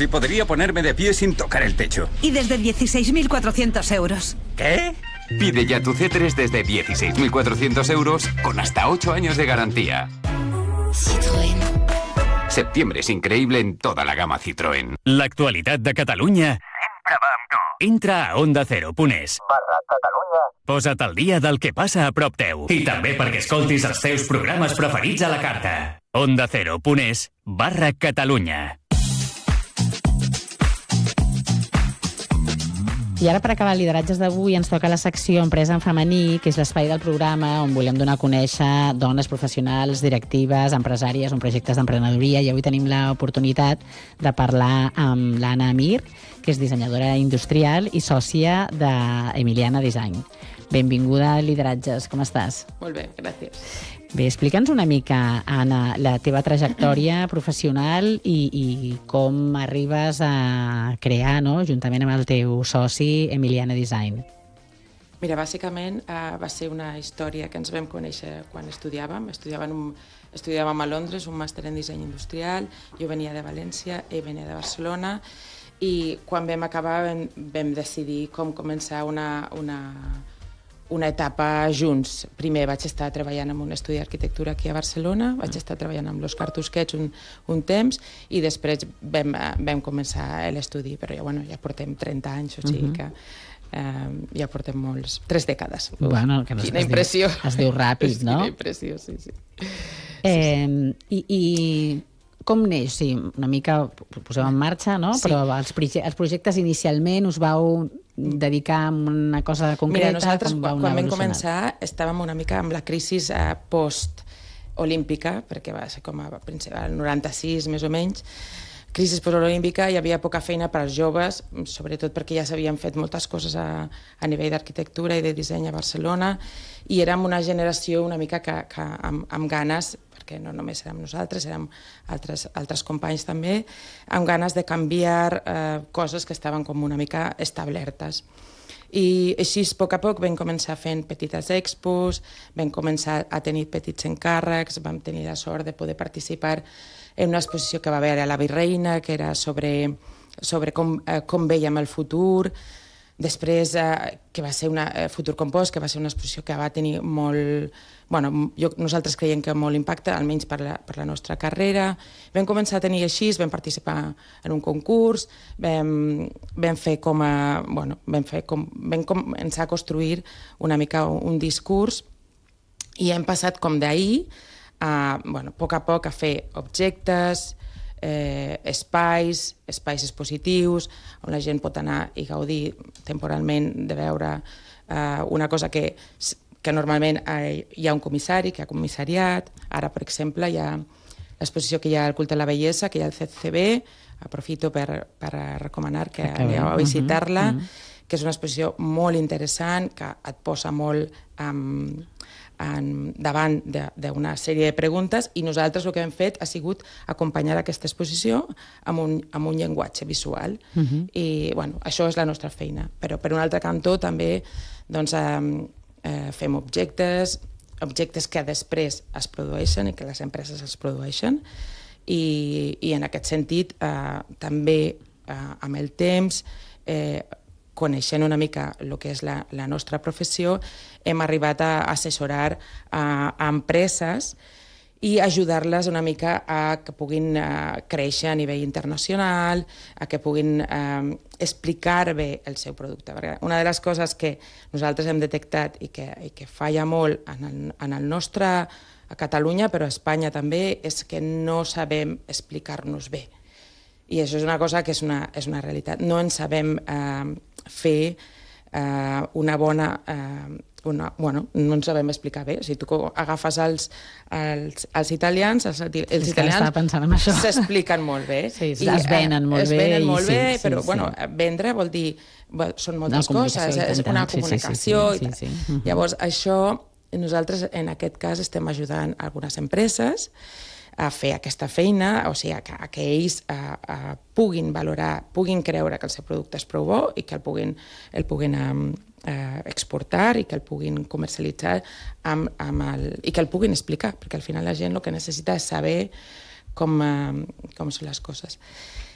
si podría ponerme de pie sin tocar el techo. Y desde 16.400 euros. ¿Qué? Pide ya tu C3 desde 16.400 euros con hasta 8 años de garantía. Citroën. Septiembre és increïble en tota la gamma Citroën. L'actualitat de Catalunya sempre va amb tu. Entra a ondacero.es/Catalunya. Posa't al dia del que passa a prop teu. I també perquè escoltis els teus programes preferits a la carta. ondacero.es/Catalunya. I ara, per acabar lideratges d'avui, ens toca la secció Empresa en femení, que és l'espai del programa on volem donar a conèixer dones professionals, directives, empresàries o projectes d'emprenedoria. I avui tenim l'oportunitat de parlar amb l'Anna Amir, que és dissenyadora industrial i sòcia d'Emiliana Design. Benvinguda a Lideratges, com estàs? Molt bé, gràcies. Bé, explica'ns una mica, Anna, la teva trajectòria professional i com arribes a crear, no?, juntament amb el teu soci, Emiliana Design. Mira, bàsicament va ser una història que ens vam conèixer quan estudiàvem. Estudiàvem a Londres un màster en disseny industrial, jo venia de València, ell venia de Barcelona, i quan vam acabar vam decidir com començar una etapa junts. Primer vaig estar treballant en un estudi d'arquitectura aquí a Barcelona, vaig estar treballant amb l'Òscar Tusquets un temps i després vam començar l'estudi, però ja portem 30 anys, o sigui que ja portem 3 dècades. Bueno, quina impressió. Es diu ràpid, no? Quina impressió, sí. I com neix? Sí, una mica poseu en marxa, no? Sí. Però els projectes inicialment us vau dedicar a una cosa concreta? Mira, nosaltres quan vam començar estàvem una mica amb la crisi post-olímpica, perquè va ser com al 96 més o menys, crisi post-olímpica, hi havia poca feina per als joves, sobretot perquè ja s'havien fet moltes coses a nivell d'arquitectura i de disseny a Barcelona, i érem una generació una mica que amb ganes, perquè no només érem nosaltres, érem altres companys també, amb ganes de canviar coses que estaven com una mica establertes. I així, a poc a poc, vam començar fent petites expos, vam començar a tenir petits encàrrecs, vam tenir la sort de poder participar en una exposició que va haver a la Virreina, que era sobre com veiem el futur. Després, que va ser Futur Compost, que va ser una exposició que va tenir molt... nosaltres creiem que molt impacte, almenys per la nostra carrera. Vam començar a tenir així, vam participar en un concurs, vam començar a construir una mica un discurs i hem passat com d'ahir a poc a poc a fer objectes, espais expositius, on la gent pot anar i gaudir temporalment de veure una cosa que normalment hi ha un comissari, que ha comissariat. Ara, per exemple, hi ha l'exposició que hi ha al Culte de la Bellesa, que hi ha al CCB, aprofito per recomanar que aneu a visitar-la, que és una exposició molt interessant, que et posa molt davant d'una sèrie de preguntes, i nosaltres el que hem fet ha sigut acompanyar aquesta exposició amb un llenguatge visual. I això és la nostra feina. Però per un altre cantó també fem objectes que després es produeixen i que les empreses es produeixen, i en aquest sentit també amb el temps, coneixent una mica el que és la nostra professió, hem arribat a assessorar a empreses i ajudar-les una mica a que puguin créixer a nivell internacional, a que puguin explicar bé el seu producte. Perquè una de les coses que nosaltres hem detectat i que falla molt en el nostre, a Catalunya, però a Espanya també, és que no sabem explicar-nos bé. I això és una cosa que és una realitat. No en sabem fer una bona... no en sabem explicar bé. Si tu agafes els italians, els italians s'expliquen molt bé. Sí, es venen molt bé. Es venen molt bé, però vendre vol dir... Són moltes coses, és una comunicació. Llavors, això, nosaltres en aquest cas estem ajudant algunes empreses a fer aquesta feina, o sigui, que ells puguin valorar, puguin creure que el seu producte és prou bo i que el puguin exportar i que el puguin comercialitzar i que el puguin explicar, perquè al final la gent el que necessita és saber com són les coses.